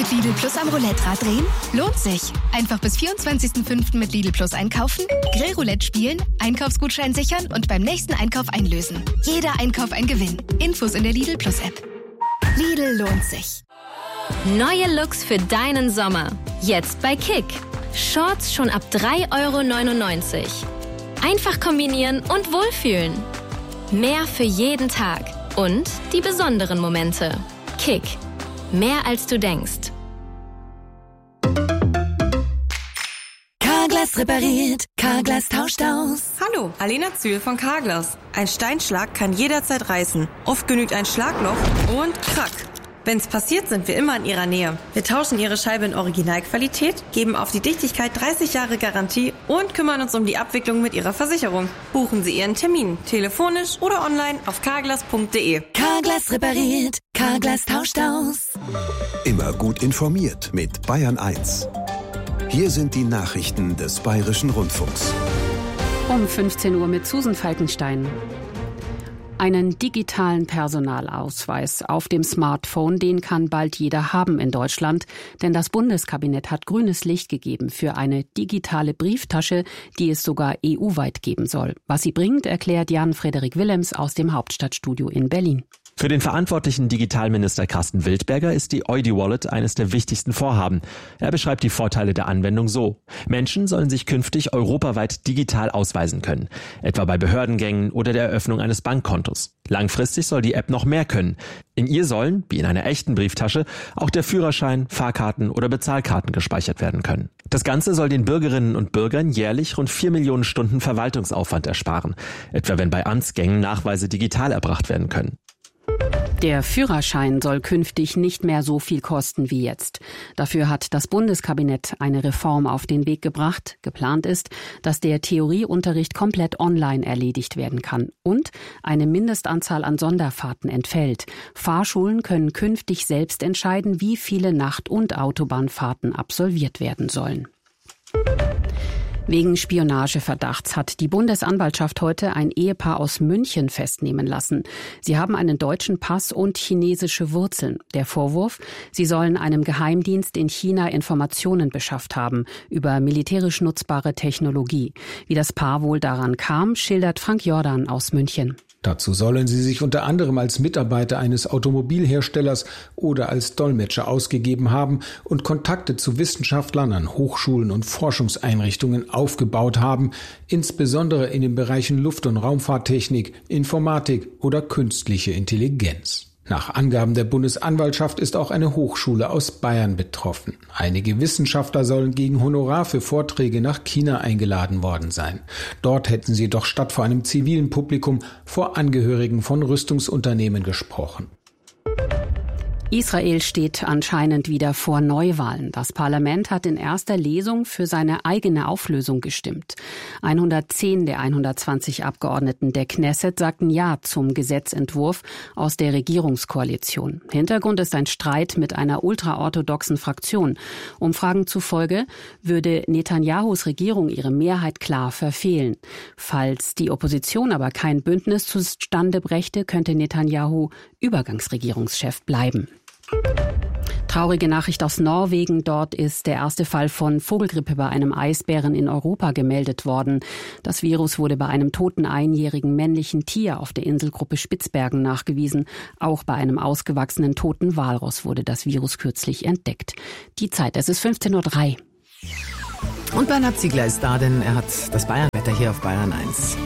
Mit Lidl Plus am Roulette-Rad drehen? Lohnt sich. Einfach bis 24.05. mit Lidl Plus einkaufen, Grillroulette spielen, Einkaufsgutschein sichern und beim nächsten Einkauf einlösen. Jeder Einkauf ein Gewinn. Infos in der Lidl Plus App. Lidl lohnt sich. Neue Looks für deinen Sommer. Jetzt bei Kick. Shorts schon ab 3,99 €. Einfach kombinieren und wohlfühlen. Mehr für jeden Tag. Und die besonderen Momente. Kick. Mehr als du denkst. Carglass repariert, Carglass tauscht aus. Hallo, Alena Zühl von Carglass. Ein Steinschlag kann jederzeit reißen. Oft genügt ein Schlagloch und krack. Wenn's passiert, sind wir immer in Ihrer Nähe. Wir tauschen Ihre Scheibe in Originalqualität, geben auf die Dichtigkeit 30 Jahre Garantie und kümmern uns um die Abwicklung mit Ihrer Versicherung. Buchen Sie Ihren Termin, telefonisch oder online auf carglass.de. Carglass repariert, Carglass tauscht aus. Immer gut informiert mit Bayern 1. Hier sind die Nachrichten des Bayerischen Rundfunks. Um 15 Uhr mit Susan Falkenstein. Einen digitalen Personalausweis auf dem Smartphone, den kann bald jeder haben in Deutschland, denn das Bundeskabinett hat grünes Licht gegeben für eine digitale Brieftasche, die es sogar EU-weit geben soll. Was sie bringt, erklärt Jan-Frederik Willems aus dem Hauptstadtstudio in Berlin. Für den verantwortlichen Digitalminister Carsten Wildberger ist die Eudi-Wallet eines der wichtigsten Vorhaben. Er beschreibt die Vorteile der Anwendung so: Menschen sollen sich künftig europaweit digital ausweisen können, etwa bei Behördengängen oder der Eröffnung eines Bankkontos. Langfristig soll die App noch mehr können. In ihr sollen, wie in einer echten Brieftasche, auch der Führerschein, Fahrkarten oder Bezahlkarten gespeichert werden können. Das Ganze soll den Bürgerinnen und Bürgern jährlich rund 4 Millionen Stunden Verwaltungsaufwand ersparen, etwa wenn bei Amtsgängen Nachweise digital erbracht werden können. Der Führerschein soll künftig nicht mehr so viel kosten wie jetzt. Dafür hat das Bundeskabinett eine Reform auf den Weg gebracht. Geplant ist, dass der Theorieunterricht komplett online erledigt werden kann und eine Mindestanzahl an Sonderfahrten entfällt. Fahrschulen können künftig selbst entscheiden, wie viele Nacht- und Autobahnfahrten absolviert werden sollen. Wegen Spionageverdachts hat die Bundesanwaltschaft heute ein Ehepaar aus München festnehmen lassen. Sie haben einen deutschen Pass und chinesische Wurzeln. Der Vorwurf: Sie sollen einem Geheimdienst in China Informationen beschafft haben über militärisch nutzbare Technologie. Wie das Paar wohl daran kam, schildert Frank Jordan aus München. Dazu sollen sie sich unter anderem als Mitarbeiter eines Automobilherstellers oder als Dolmetscher ausgegeben haben und Kontakte zu Wissenschaftlern an Hochschulen und Forschungseinrichtungen aufgebaut haben, insbesondere in den Bereichen Luft- und Raumfahrttechnik, Informatik oder künstliche Intelligenz. Nach Angaben der Bundesanwaltschaft ist auch eine Hochschule aus Bayern betroffen. Einige Wissenschaftler sollen gegen Honorar für Vorträge nach China eingeladen worden sein. Dort hätten sie jedoch statt vor einem zivilen Publikum vor Angehörigen von Rüstungsunternehmen gesprochen. Israel steht anscheinend wieder vor Neuwahlen. Das Parlament hat in erster Lesung für seine eigene Auflösung gestimmt. 110 der 120 Abgeordneten der Knesset sagten Ja zum Gesetzentwurf aus der Regierungskoalition. Hintergrund ist ein Streit mit einer ultraorthodoxen Fraktion. Umfragen zufolge würde Netanyahus Regierung ihre Mehrheit klar verfehlen. Falls die Opposition aber kein Bündnis zustande brächte, könnte Netanyahu Übergangsregierungschef bleiben. Traurige Nachricht aus Norwegen. Dort ist der erste Fall von Vogelgrippe bei einem Eisbären in Europa gemeldet worden. Das Virus wurde bei einem toten einjährigen männlichen Tier auf der Inselgruppe Spitzbergen nachgewiesen. Auch bei einem ausgewachsenen toten Walross wurde das Virus kürzlich entdeckt. Die Zeit, es ist 15:03 Uhr. Und Bernhard Ziegler ist da, denn er hat das Bayernwetter hier auf Bayern 1.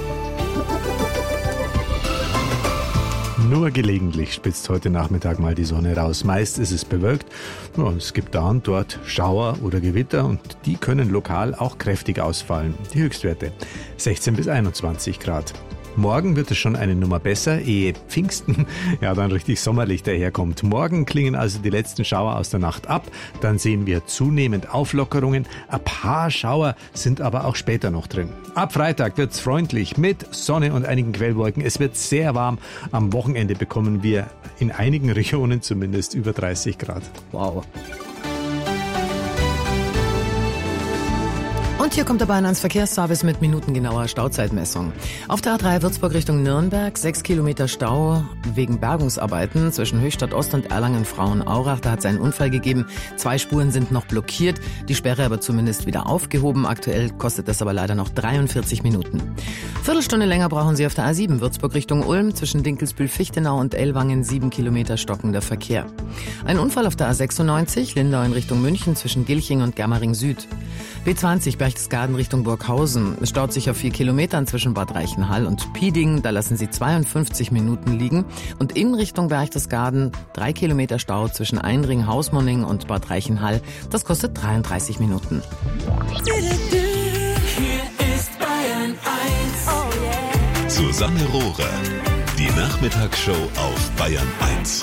Nur gelegentlich spitzt heute Nachmittag mal die Sonne raus. Meist ist es bewölkt. Ja, es gibt da und dort Schauer oder Gewitter und die können lokal auch kräftig ausfallen. Die Höchstwerte 16 bis 21 Grad. Morgen wird es schon eine Nummer besser, ehe Pfingsten dann richtig sommerlich daherkommt. Morgen klingen also die letzten Schauer aus der Nacht ab. Dann sehen wir zunehmend Auflockerungen. Ein paar Schauer sind aber auch später noch drin. Ab Freitag wird's freundlich mit Sonne und einigen Quellwolken. Es wird sehr warm. Am Wochenende bekommen wir in einigen Regionen zumindest über 30 Grad. Wow. Und hier kommt der Bayern 1 Verkehrsservice mit minutengenauer Stauzeitmessung. Auf der A3 Würzburg Richtung Nürnberg, 6 Kilometer Stau wegen Bergungsarbeiten zwischen Höchstadt Ost und Erlangen-Frauenaurach. Da hat es einen Unfall gegeben. 2 Spuren sind noch blockiert, die Sperre aber zumindest wieder aufgehoben. Aktuell kostet das aber leider noch 43 Minuten. Viertelstunde länger brauchen Sie auf der A7 Würzburg Richtung Ulm, zwischen Dinkelsbühl-Fichtenau und Ellwangen, 7 Kilometer stockender Verkehr. Ein Unfall auf der A96 Lindau in Richtung München zwischen Gilching und Germering Süd. B20 Berchtesgaden Richtung Burghausen. Es staut sich auf 4 Kilometern zwischen Bad Reichenhall und Piedingen. Da lassen Sie 52 Minuten liegen. Und in Richtung Berchtesgaden 3 Kilometer Stau zwischen Einring, Hausmonning und Bad Reichenhall. Das kostet 33 Minuten. Hier ist Bayern 1. Susanne Rohrer. Die Nachmittagsshow auf Bayern 1.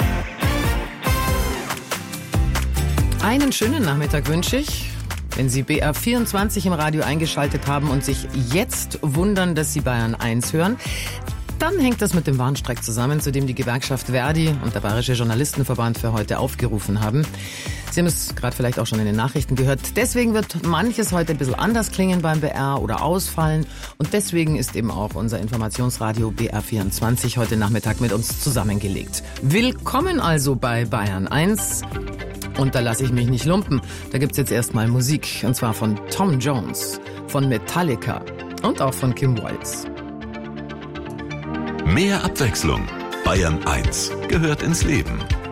Einen schönen Nachmittag wünsche ich. Wenn Sie BR24 im Radio eingeschaltet haben und sich jetzt wundern, dass Sie Bayern 1 hören, dann hängt das mit dem Warnstreik zusammen, zu dem die Gewerkschaft Verdi und der Bayerische Journalistenverband für heute aufgerufen haben. Sie haben es gerade vielleicht auch schon in den Nachrichten gehört. Deswegen wird manches heute ein bisschen anders klingen beim BR oder ausfallen. Und deswegen ist eben auch unser Informationsradio BR24 heute Nachmittag mit uns zusammengelegt. Willkommen also bei Bayern 1. Und da lasse ich mich nicht lumpen. Da gibt's jetzt erstmal Musik. Und zwar von Tom Jones, von Metallica und auch von Kim Wilde. Mehr Abwechslung. Bayern 1 gehört ins Leben.